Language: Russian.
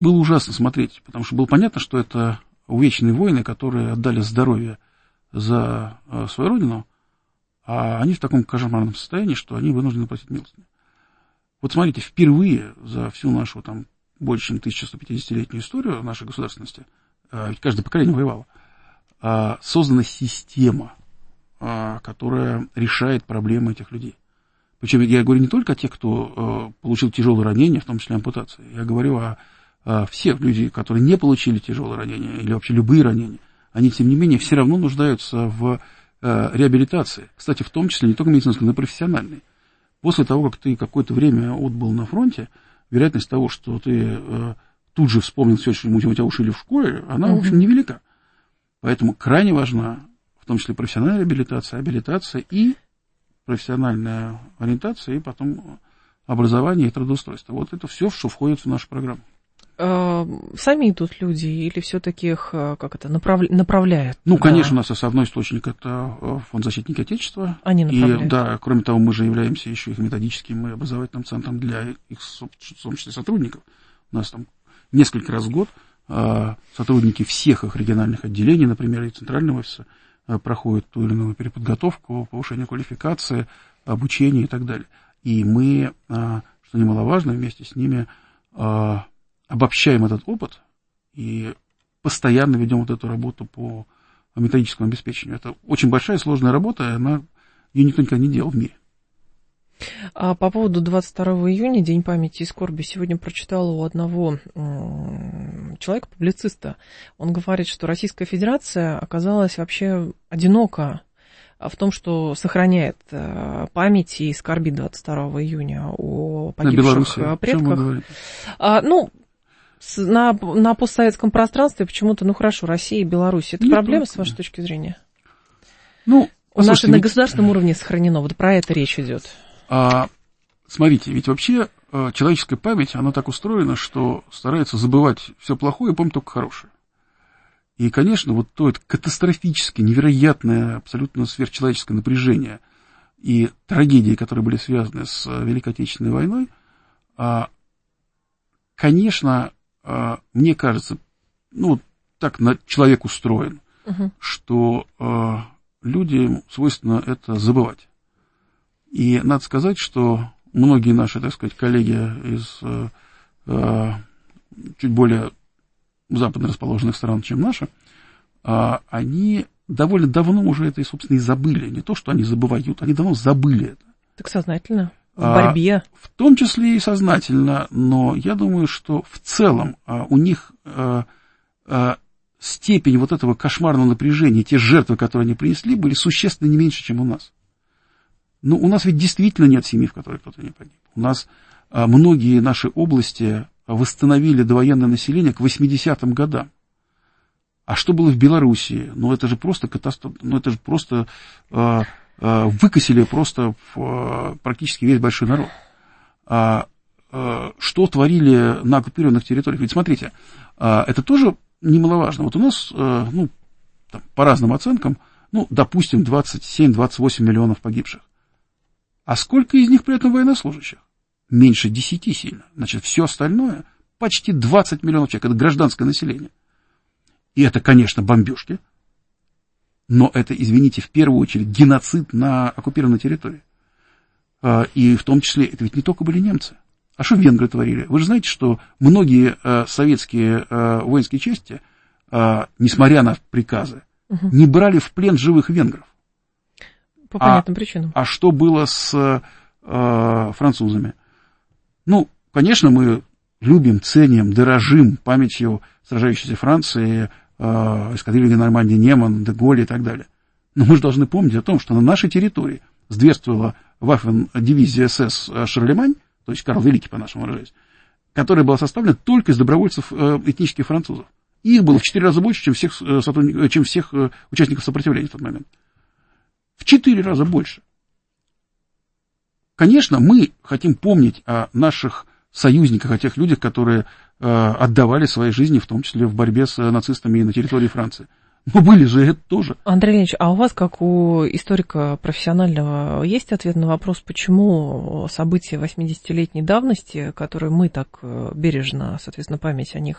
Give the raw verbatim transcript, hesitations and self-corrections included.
было ужасно смотреть, потому что было понятно, что это увечные воины, которые отдали здоровье за свою родину, а они в таком кошмарном состоянии, что они вынуждены платить милостыню. Вот смотрите, впервые за всю нашу там больше чем тысяча сто пятидесятилетнюю историю нашей государственности, ведь каждое поколение воевало, создана система, которая решает проблемы этих людей. Причем я говорю не только о тех, кто получил тяжелые ранения, в том числе ампутации. Я говорю о, о всех людях, которые не получили тяжелые ранения или вообще любые ранения. Они, тем не менее, все равно нуждаются в реабилитации. Кстати, в том числе не только медицинской, но и профессиональной. После того, как ты какое-то время отбыл на фронте, вероятность того, что ты тут же вспомнил все, что у тебя ушили в школе, она, mm-hmm. в общем, невелика. Поэтому крайне важна, в том числе профессиональная реабилитация, абилитация и профессиональная ориентация, и потом образование и трудоустройство. Вот это все, что входит в нашу программу. Сами идут люди или все-таки их как это, направ... направляют? Ну, да. конечно, у нас основной источник – это фонд «Защитники Отечества». Они направляют. И, да, кроме того, мы же являемся еще их методическим и образовательным центром для их, в том числе, сотрудников. У нас там несколько раз в год сотрудники всех их региональных отделений, например, и центрального офиса, проходят ту или иную переподготовку, повышение квалификации, обучение и так далее. И мы, что немаловажно, вместе с ними обобщаем этот опыт и постоянно ведем вот эту работу по методическому обеспечению. Это очень большая сложная работа, и она, ее никто никогда не делал в мире. А по поводу двадцать второго июня, День памяти и скорби, сегодня прочитала у одного человека, публициста. Он говорит, что Российская Федерация оказалась вообще одинока в том, что сохраняет память и скорби двадцать второго июня о погибших предках. А, ну, на, на постсоветском пространстве почему-то, ну хорошо, Россия и Беларусь. Это не проблема, только. С вашей точки зрения? Ну, у нас на государственном уровне сохранено. Вот про это речь идет. А, смотрите, ведь вообще а, человеческая память, она так устроена, что старается забывать все плохое и помнить только хорошее. И, конечно, вот то это катастрофическое, невероятное, абсолютно сверхчеловеческое напряжение и трагедии, которые были связаны с Великой Отечественной войной, а, конечно, а, мне кажется, ну, так на, человек устроен, uh-huh. что а, людям свойственно это забывать. И надо сказать, что многие наши, так сказать, коллеги из э, чуть более западно расположенных стран, чем наши, э, они довольно давно уже это, собственно, и забыли. Не то, что они забывают, они давно забыли это. Так сознательно, в борьбе. А, в том числе и сознательно, но я думаю, что в целом а, у них а, а, степень вот этого кошмарного напряжения, те жертвы, которые они принесли, были существенно не меньше, чем у нас. Ну, у нас ведь действительно нет семьи, в которой кто-то не погиб. У нас а, многие наши области восстановили довоенное население к восьмидесятым годам. А что было в Белоруссии? Ну, это же просто катастрофа. Ну, это же просто а, а, выкосили просто а, практически весь большой народ. А, а, что творили на оккупированных территориях? Ведь смотрите, а, это тоже немаловажно. Вот у нас, а, ну, там, по разным оценкам, ну, допустим, двадцать семь - двадцать восемь миллионов погибших. А сколько из них при этом военнослужащих? Меньше десяти сильно. Значит, все остальное почти двадцать миллионов человек. Это гражданское население. И это, конечно, бомбежки. Но это, извините, в первую очередь геноцид на оккупированной территории. И в том числе, это ведь не только были немцы. А что венгры творили? Вы же знаете, что многие советские воинские части, несмотря на приказы, угу. не брали в плен живых венгров. По понятным а, причинам. А что было с э, французами? Ну, конечно, мы любим, ценим, дорожим памятью сражающейся Франции, э, эскадрильи Нормандии, Неман, де Голля и так далее. Но мы же должны помнить о том, что на нашей территории зверствовала Ваффен-дивизия СС «Шарлемань», то есть Карл Великий, по-нашему выражаясь, которая была составлена только из добровольцев э, этнических французов. И их было в четыре раза больше, чем всех, сотрудников, чем всех э, участников сопротивления в тот момент. В четыре раза больше. Конечно, мы хотим помнить о наших союзниках, о тех людях, которые э, отдавали свои жизни, в том числе в борьбе с нацистами на территории Франции. Но были же это тоже. Андрей Леонидович, а у вас, как у историка профессионального, есть ответ на вопрос, почему события восьмидесятилетней давности, которые мы так бережно, соответственно, память о них